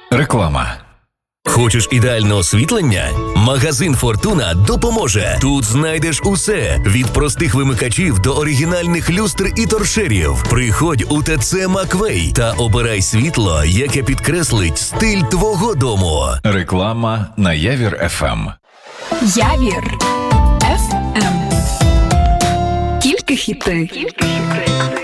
Реклама. Хочеш ідеальне освітлення? Магазин «Фортуна» допоможе. Тут знайдеш усе – від простих вимикачів до оригінальних люстр і торшерів. Приходь у ТЦ «Маквей» та обирай світло, яке підкреслить стиль твого дому. Реклама на Явір ФМ. Явір ФМ. Тільки хіти.